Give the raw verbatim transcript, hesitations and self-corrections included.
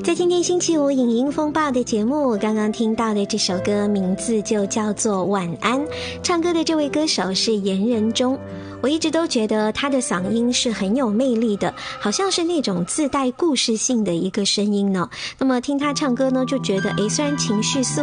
在今天星期五影音风暴的节目，刚刚听到的这首歌名字就叫做晚安，唱歌的这位歌手是严仁中。我一直都觉得他的嗓音是很有魅力的，好像是那种自带故事性的一个声音呢。那么听他唱歌呢，就觉得诶，虽然情绪似